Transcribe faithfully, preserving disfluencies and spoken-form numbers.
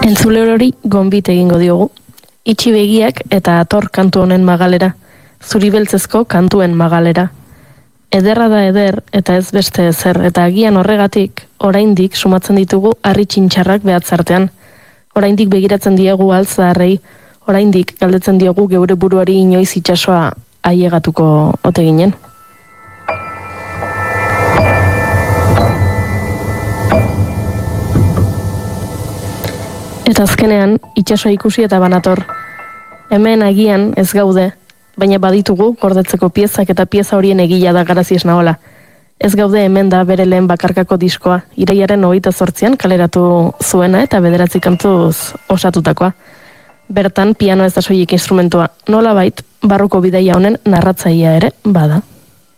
Entzule hori gonbit egingo diogu. Itxi begiak eta ator kantu honen magalera, zuri beltzezko kantuen magalera. Ederra da eder eta ez beste ezer, eta agian horregatik, oraindik sumatzen ditugu harri txintxarrak behatzartean. Oraindik begiratzen diegu altzaharrei, oraindik galdetzen diogu geure buruari inoiz itsasoa ailegatuko ote ginen. Eta azkenean, itsasoa ikusi eta banator. Hemen agian ez gaude, baina baditugu gordetzeko piezak eta pieza horien egila da Garazi Esnaola. Ez gaude hemen da bere lehen bakarkako diskoa, irailaren hogeita zortzian kaleratu zuena eta bederatzi kantuz osatutakoa. Bertan piano ez da soilik instrumentua, nolabait barruko bidaia honen narratzailea ere bada.